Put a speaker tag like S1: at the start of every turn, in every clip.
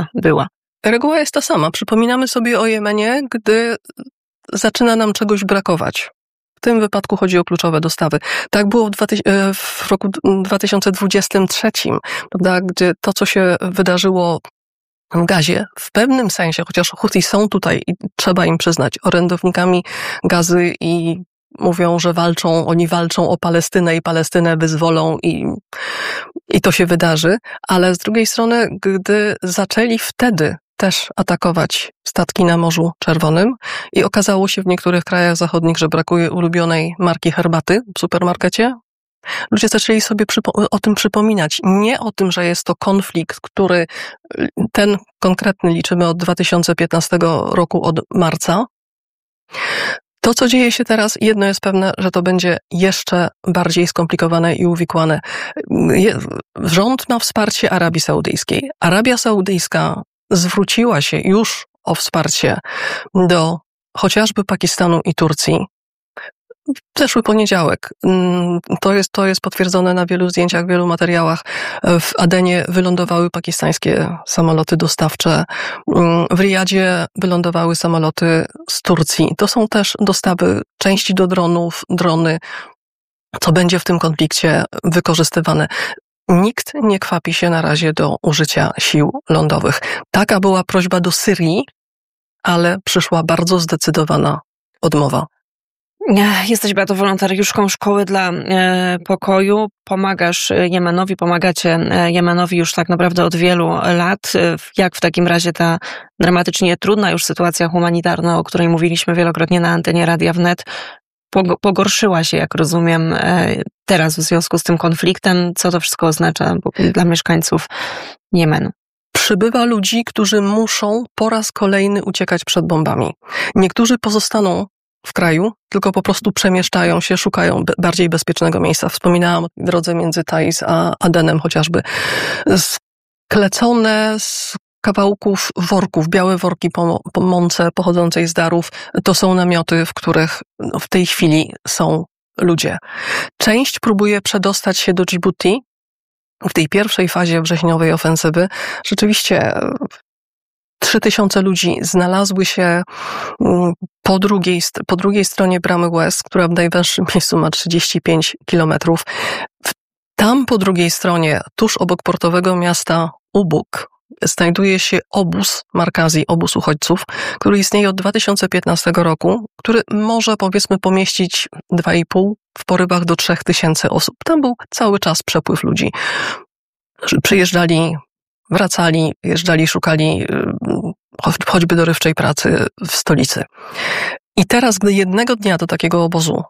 S1: reguła była?
S2: Reguła jest ta sama. Przypominamy sobie o Jemenie, gdy zaczyna nam czegoś brakować. W tym wypadku chodzi o kluczowe dostawy. Tak było w roku 2023, prawda, gdzie to, co się wydarzyło w Gazie, w pewnym sensie, chociaż Huthi są tutaj i trzeba im przyznać, orędownikami Gazy i mówią, że oni walczą o Palestynę i Palestynę wyzwolą i to się wydarzy, ale z drugiej strony, gdy zaczęli wtedy też atakować statki na Morzu Czerwonym i okazało się w niektórych krajach zachodnich, że brakuje ulubionej marki herbaty w supermarkecie, ludzie zaczęli sobie o tym przypominać. Nie o tym, że jest to konflikt, który ten konkretny liczymy od 2015 roku, od marca. To, co dzieje się teraz, jedno jest pewne, że to będzie jeszcze bardziej skomplikowane i uwikłane. Rząd ma wsparcie Arabii Saudyjskiej. Arabia Saudyjska zwróciła się już o wsparcie do chociażby Pakistanu i Turcji. W zeszły poniedziałek. To jest potwierdzone na wielu zdjęciach, wielu materiałach. W Adenie wylądowały pakistańskie samoloty dostawcze. W Riyadzie wylądowały samoloty z Turcji. To są też dostawy części do dronów, drony, co będzie w tym konflikcie wykorzystywane. Nikt nie kwapi się na razie do użycia sił lądowych. Taka była prośba do Syrii, ale przyszła bardzo zdecydowana odmowa.
S1: Jesteś, Beato, wolontariuszką Szkoły dla Pokoju. Pomagasz Jemenowi, pomagacie Jemenowi już tak naprawdę od wielu lat. Jak w takim razie ta dramatycznie trudna już sytuacja humanitarna, o której mówiliśmy wielokrotnie na antenie Radia Wnet, pogorszyła się, jak rozumiem, teraz w związku z tym konfliktem? Co to wszystko oznacza dla mieszkańców Jemenu?
S2: Przybywa ludzi, którzy muszą po raz kolejny uciekać przed bombami. Niektórzy pozostaną w kraju, tylko po prostu przemieszczają się, szukają bardziej bezpiecznego miejsca. Wspominałam o drodze między Taiz a Adenem chociażby. Sklecone z kawałków worków, białe worki po mące pochodzącej z darów, to są namioty, w których w tej chwili są ludzie. Część próbuje przedostać się do Dżibuti. W tej pierwszej fazie wrześniowej ofensywy rzeczywiście 3000 ludzi znalazły się po drugiej stronie Bramy West, która w najwęższym miejscu ma 35 kilometrów. Tam po drugiej stronie, tuż obok portowego miasta Ubuk, znajduje się obóz Markazi, obóz uchodźców, który istnieje od 2015 roku, który może powiedzmy pomieścić 2,5, w porywach do 3000 osób. Tam był cały czas przepływ ludzi. Przyjeżdżali, wracali, jeżdżali, szukali choćby dorywczej pracy w stolicy. I teraz, gdy jednego dnia do takiego obozu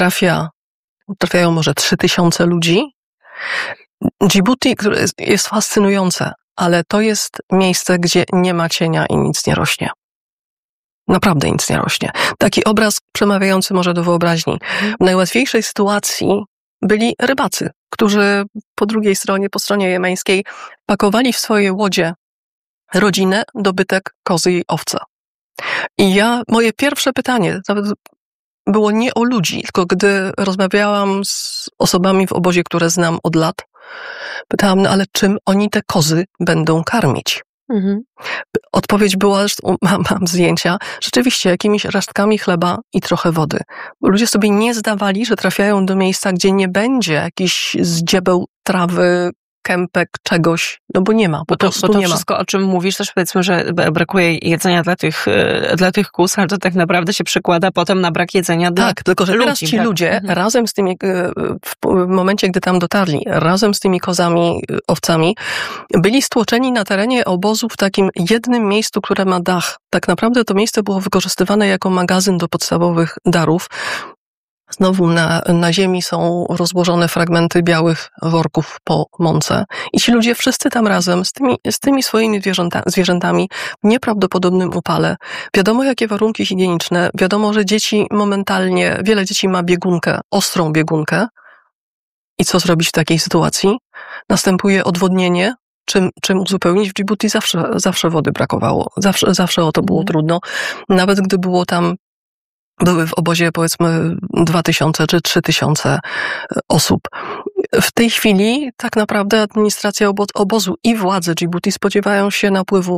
S2: trafiają może 3000 ludzi, Dżibuti, które jest fascynujące, ale to jest miejsce, gdzie nie ma cienia i nic nie rośnie. Naprawdę nic nie rośnie. Taki obraz przemawiający może do wyobraźni. W najłatwiejszej sytuacji byli rybacy, którzy po drugiej stronie, po stronie jemeńskiej, pakowali w swoje łodzie rodzinę, dobytek, kozy i owce. I moje pierwsze pytanie nawet było nie o ludzi, tylko gdy rozmawiałam z osobami w obozie, które znam od lat, pytałam, ale czym oni te kozy będą karmić? Mhm. Odpowiedź była, mam zdjęcia, rzeczywiście jakimiś resztkami chleba i trochę wody. Ludzie sobie nie zdawali, że trafiają do miejsca, gdzie nie będzie jakichś zdziebeł, trawy, kępek, czegoś, no bo nie ma, po prostu
S1: bo to
S2: nie ma.
S1: Wszystko, o czym mówisz, też powiedzmy, że brakuje jedzenia dla tych kóz, ale to tak naprawdę się przekłada potem na brak jedzenia dla
S2: Tak, tylko że
S1: ludzi,
S2: teraz ci ludzie razem z tymi, w momencie, gdy tam dotarli, razem z tymi kozami, owcami, byli stłoczeni na terenie obozu w takim jednym miejscu, które ma dach. Tak naprawdę to miejsce było wykorzystywane jako magazyn do podstawowych darów. Znowu na ziemi są rozłożone fragmenty białych worków po mące. I ci ludzie wszyscy tam razem z tymi swoimi zwierzętami w nieprawdopodobnym upale. Wiadomo, jakie warunki higieniczne. Wiadomo, że wiele dzieci ma biegunkę, ostrą biegunkę. I co zrobić w takiej sytuacji? Następuje odwodnienie. Czym uzupełnić? W Dżibuti zawsze wody brakowało. Zawsze o to było trudno. Nawet gdy były w obozie powiedzmy 2000 czy 3000 osób. W tej chwili tak naprawdę administracja obozu i władze Dżibuti spodziewają się napływu